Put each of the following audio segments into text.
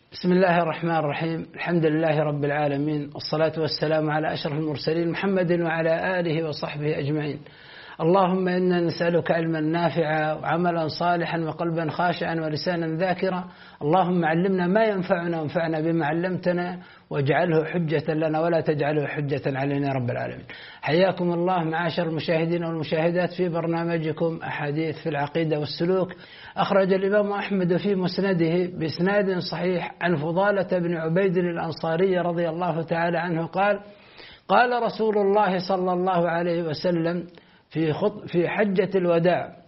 بسم الله الرحمن الرحيم. الحمد لله رب العالمين، والصلاة والسلام على أشرف المرسلين محمد وعلى آله وصحبه أجمعين. اللهم إنا نسألك علما نافعا وعملا صالحا وقلبا خاشعا ولسانا ذاكرا. اللهم علمنا ما ينفعنا وانفعنا بما علمتنا واجعله حجة لنا ولا تجعله حجة علينا يا رب العالمين. حياكم الله معاشر المشاهدين والمشاهدات في برنامجكم أحاديث في العقيدة والسلوك. أخرج الإمام أحمد في مسنده بإسناد صحيح عن فضالة بن عبيد الأنصاري رضي الله تعالى عنه قال: قال رسول الله صلى الله عليه وسلم في حجة الوداع: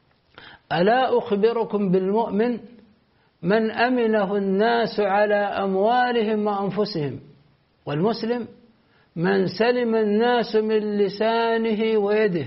ألا أخبركم بالمؤمن من أمنه الناس على أموالهم وأنفسهم، والمسلم من سلم الناس من لسانه ويده،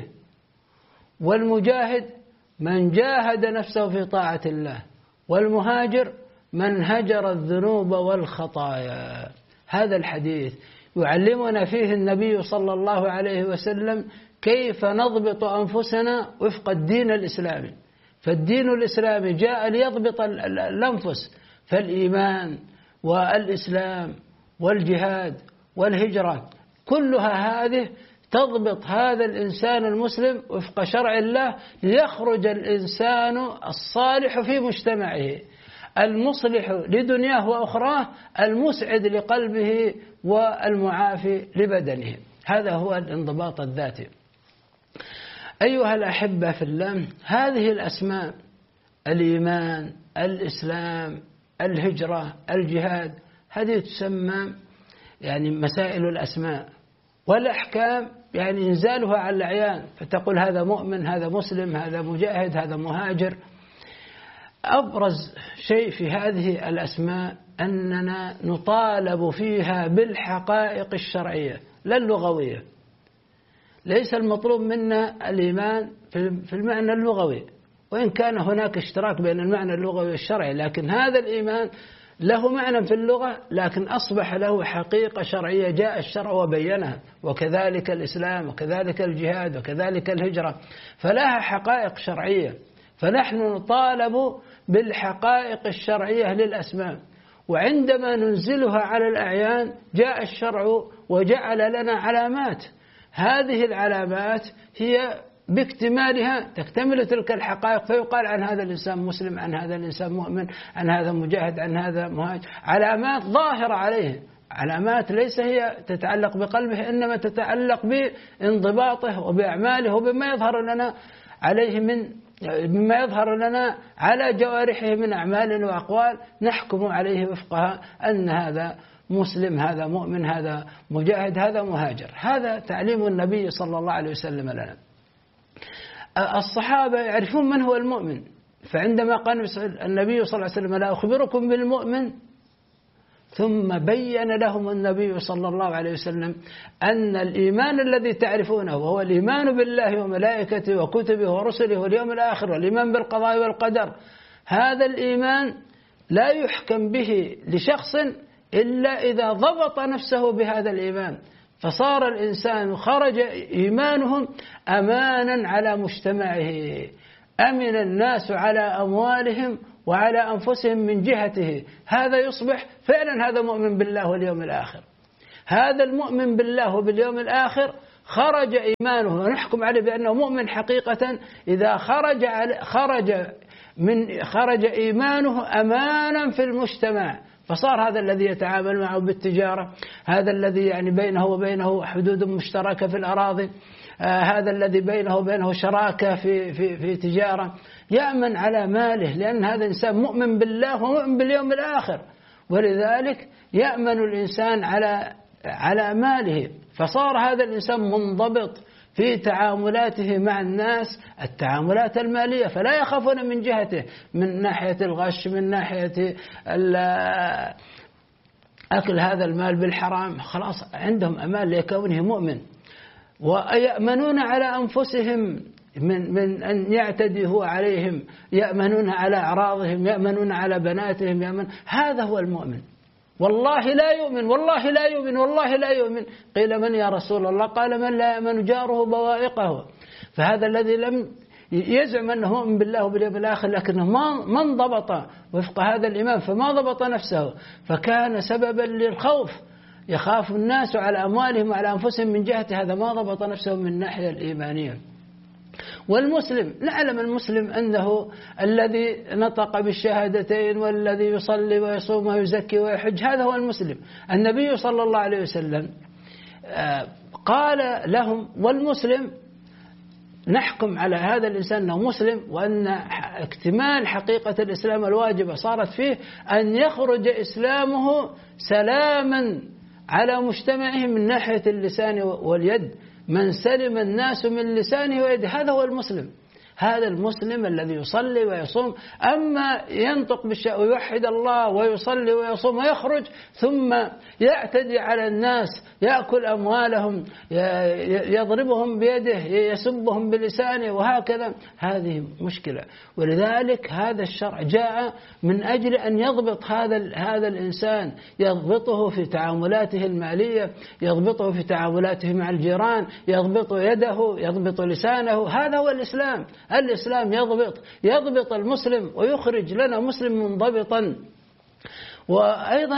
والمجاهد من جاهد نفسه في طاعة الله، والمهاجر من هجر الذنوب والخطايا. هذا الحديث يعلمنا فيه النبي صلى الله عليه وسلم كيف نضبط أنفسنا وفق الدين الإسلامي. فالدين الإسلامي جاء ليضبط الأنفس، فالإيمان والإسلام والجهاد والهجرة كلها هذه تضبط هذا الإنسان المسلم وفق شرع الله، ليخرج الإنسان الصالح في مجتمعه، المصلح لدنياه وأخراه، المسعد لقلبه والمعافي لبدنه. هذا هو الانضباط الذاتي. أيها الأحبة في الله، هذه الأسماء: الإيمان، الإسلام، الهجرة، الجهاد، هذه تسمى يعني مسائل الأسماء، والأحكام يعني إنزالها على الأعيان، فتقول هذا مؤمن، هذا مسلم، هذا مجاهد، هذا مهاجر. أبرز شيء في هذه الأسماء أننا نطالب فيها بالحقائق الشرعية لا اللغوية. ليس المطلوب منا الإيمان في المعنى اللغوي، وإن كان هناك اشتراك بين المعنى اللغوي والشرعي، لكن هذا الإيمان له معنى في اللغة، لكن أصبح له حقيقة شرعية جاء الشرع وبينها، وكذلك الإسلام، وكذلك الجهاد، وكذلك الهجرة، فلها حقائق شرعية. فنحن نطالب بالحقائق الشرعية للأسماء، وعندما ننزلها على الأعيان جاء الشرع وجعل لنا علامات. هذه العلامات هي باكتمالها تكتمل تلك الحقائق، فيقال عن هذا الإنسان مسلم، عن هذا الإنسان مؤمن، عن هذا مجاهد، عن هذا مهاجر. علامات ظاهرة عليه، علامات ليس هي تتعلق بقلبه، إنما تتعلق بانضباطه وبأعماله وبما يظهر لنا عليه مما يظهر لنا على جوارحه من أعمال وأقوال، نحكم عليه وفقها أن هذا مسلم، هذا مؤمن، هذا مجاهد، هذا مهاجر. هذا تعليم النبي صلى الله عليه وسلم لنا. الصحابة يعرفون من هو المؤمن، فعندما قال النبي صلى الله عليه وسلم: لا أخبركم بالمؤمن، ثم بين لهم النبي صلى الله عليه وسلم أن الإيمان الذي تعرفونه وهو الإيمان بالله وملائكته وكتبه ورسله واليوم الآخر والإيمان بالقضاء والقدر، هذا الإيمان لا يحكم به لشخص إلا إذا ضبط نفسه بهذا الإيمان، فصار الإنسان خرج إيمانهم أمانا على مجتمعه، أمن الناس على أموالهم وعلى أنفسهم من جهته. هذا يصبح فعلا هذا مؤمن بالله واليوم الآخر. هذا المؤمن بالله وباليوم الآخر خرج إيمانه، ونحكم عليه بأنه مؤمن حقيقة إذا خرج إيمانه أمانا في المجتمع، فصار هذا الذي يتعامل معه بالتجارة، هذا الذي يعني بينه وبينه حدود مشتركة في الأراضي، هذا الذي بينه وبينه شراكة في تجارة، يأمن على ماله، لأن هذا إنسان مؤمن بالله ومؤمن باليوم الآخر، ولذلك يأمن الإنسان على ماله. فصار هذا الإنسان منضبط في تعاملاته مع الناس، التعاملات المالية، فلا يخافون من جهته، من ناحية الغش، من ناحية أكل هذا المال بالحرام، خلاص عندهم أمان لكونه مؤمن. ويأمنون على أنفسهم من أن يعتدي هو عليهم، يأمنون على أعراضهم، يأمنون على بناتهم، هذا هو المؤمن. والله لا يؤمن، والله لا يؤمن، والله لا يؤمن. قيل: من يا رسول الله؟ قال: من لا يأمن جاره بوائقه. فهذا الذي لم يزعم أنه مؤمن بالله وباليوم الآخر، لكنه ما انضبط وفق هذا الإيمان، فما ضبط نفسه، فكان سببا للخوف، يخاف الناس على أموالهم وعلى أنفسهم من جهة هذا، ما ضبط نفسه من الناحية الإيمانية. والمسلم، نعلم المسلم أنه الذي نطق بالشهادتين والذي يصلي ويصوم ويزكي ويحج، هذا هو المسلم. النبي صلى الله عليه وسلم قال لهم: والمسلم نحكم على هذا الإنسان أنه مسلم، وأن اكتمال حقيقة الإسلام الواجبة صارت فيه أن يخرج إسلامه سلاما على مجتمعه من ناحية اللسان واليد، من سلم الناس من لسانه ويده، هذا هو المسلم. هذا المسلم الذي يصلي ويصوم. أما ينطق ويوحد الله ويصلي ويصوم ويخرج ثم يعتدي على الناس، يأكل أموالهم، يضربهم بيده، يسبهم بلسانه وهكذا، هذه مشكلة. ولذلك هذا الشرع جاء من أجل أن يضبط هذا الإنسان، يضبطه في تعاملاته المالية، يضبطه في تعاملاته مع الجيران، يضبط يده، يضبط لسانه. هذا هو الإسلام. الإسلام يضبط المسلم ويخرج لنا مسلم منضبطا. وأيضا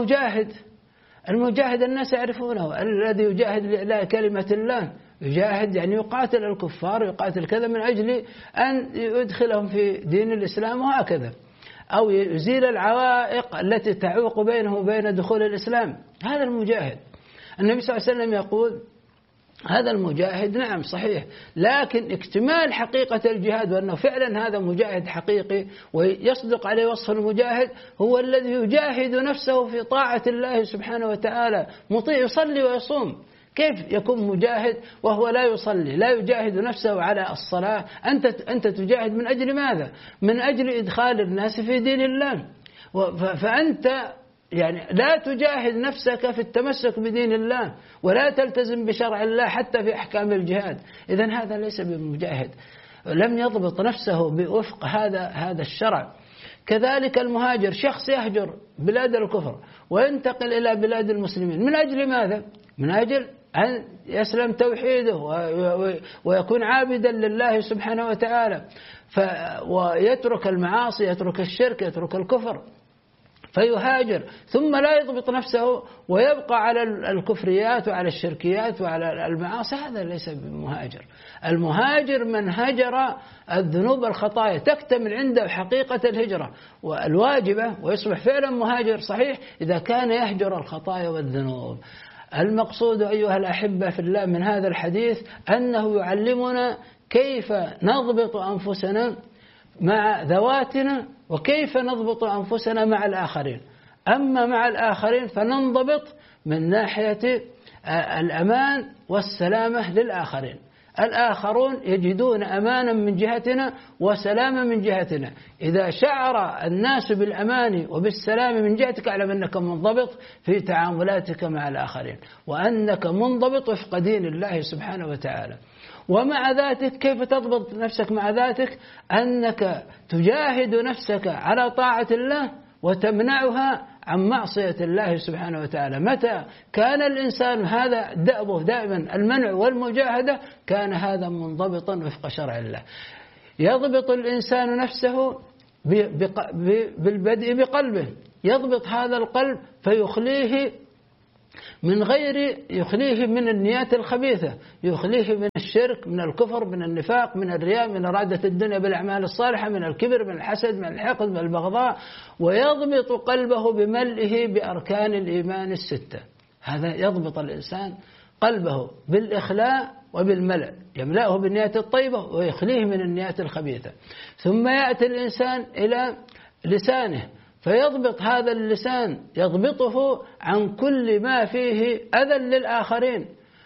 المجاهد الناس يعرفونه، الذي يجاهد لإعلاء كلمة الله، يجاهد يعني يقاتل الكفار، يقاتل كذا من أجل أن يدخلهم في دين الإسلام وهكذا، أو يزيل العوائق التي تعوق بينه وبين دخول الإسلام. هذا المجاهد. النبي صلى الله عليه وسلم يقول: هذا المجاهد نعم صحيح، لكن اكتمال حقيقة الجهاد وأنه فعلا هذا مجاهد حقيقي ويصدق عليه وصف المجاهد، هو الذي يجاهد نفسه في طاعة الله سبحانه وتعالى، مطيع، يصلي ويصوم. كيف يكون مجاهد وهو لا يصلي، لا يجاهد نفسه على الصلاة؟ أنت تجاهد من أجل ماذا؟ من أجل إدخال الناس في دين الله. فأنت يعني لا تجاهد نفسك في التمسك بدين الله، ولا تلتزم بشرع الله حتى في أحكام الجهاد. إذن هذا ليس بمجاهد، لم يضبط نفسه بوفق هذا الشرع. كذلك المهاجر، شخص يهجر بلاد الكفر وينتقل إلى بلاد المسلمين، من أجل ماذا؟ من أجل أن يسلم توحيده ويكون عابدا لله سبحانه وتعالى، ويترك المعاصي، يترك الشرك، يترك الكفر، فيهاجر ثم لا يضبط نفسه ويبقى على الكفريات وعلى الشركيات وعلى المعاصي. هذا ليس بمهاجر. المهاجر من هجر الذنوب الخطايا، تكتمل عنده حقيقة الهجرة والواجبة، ويصبح فعلا مهاجر صحيح إذا كان يهجر الخطايا والذنوب. المقصود أيها الأحبة في الله من هذا الحديث أنه يعلمنا كيف نضبط أنفسنا مع ذواتنا، وكيف نضبط أنفسنا مع الآخرين. أما مع الآخرين فننضبط من ناحية الأمان والسلامة للآخرين. الآخرون يجدون أمانا من جهتنا وسلاما من جهتنا. إذا شعر الناس بالأمان وبالسلام من جهتك، اعلم أنك منضبط في تعاملاتك مع الآخرين، وأنك منضبط وفق دين الله سبحانه وتعالى. ومع ذاتك، كيف تضبط نفسك مع ذاتك؟ أنك تجاهد نفسك على طاعة الله وتمنعها عن معصية الله سبحانه وتعالى. متى كان الإنسان هذا دأبه دائما المنع والمجاهدة، كان هذا منضبطا وفق شرع الله. يضبط الإنسان نفسه بالبدء بقلبه، يضبط هذا القلب فيخليه من النيات الخبيثة، يخليه من الشرك، من الكفر، من النفاق، من الرياء، من إرادة الدنيا بالأعمال الصالحة، من الكبر، من الحسد، من الحقد، من البغضاء. ويضبط قلبه بملئه بأركان الإيمان الستة. هذا يضبط الإنسان قلبه بالإخلاء وبالملء، يملأه بالنيات الطيبة ويخليه من النيات الخبيثة. ثم يأتي الإنسان إلى لسانه فيضبط هذا اللسان، يضبطه عن كل ما فيه أذى للآخرين،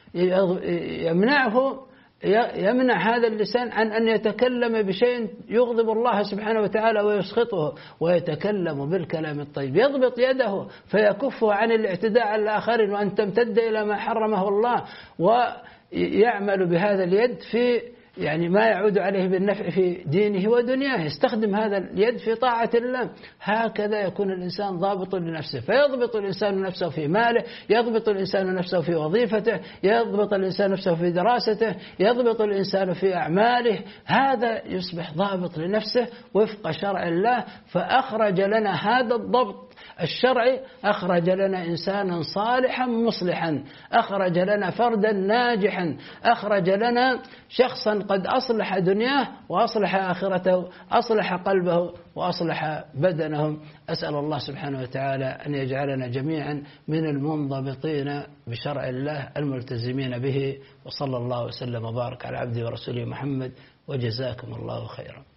يمنع هذا اللسان عن أن يتكلم بشيء يغضب الله سبحانه وتعالى ويسخطه، ويتكلم بالكلام الطيب. يضبط يده فيكفه عن الاعتداء على الآخرين وأن تمتد إلى ما حرمه الله، ويعمل بهذا اليد في يعني ما يعود عليه بالنفع في دينه ودنياه، يستخدم هذا اليد في طاعة الله. هكذا يكون الإنسان ضابط لنفسه، فيضبط الإنسان نفسه في ماله، يضبط الإنسان نفسه في وظيفته، يضبط الإنسان نفسه في دراسته، يضبط الإنسان في أعماله. هذا يصبح ضابط لنفسه وفق شرع الله. فأخرج لنا هذا الضبط الشرعي، أخرج لنا إنسانا صالحا مصلحا، أخرج لنا فردا ناجحا، أخرج لنا شخصا قد أصلح دنياه وأصلح آخرته، أصلح قلبه وأصلح بدنه. أسأل الله سبحانه وتعالى أن يجعلنا جميعا من المنضبطين بشرع الله الملتزمين به. وصلى الله وسلم وبارك على عبده ورسوله محمد، وجزاكم الله خيرا.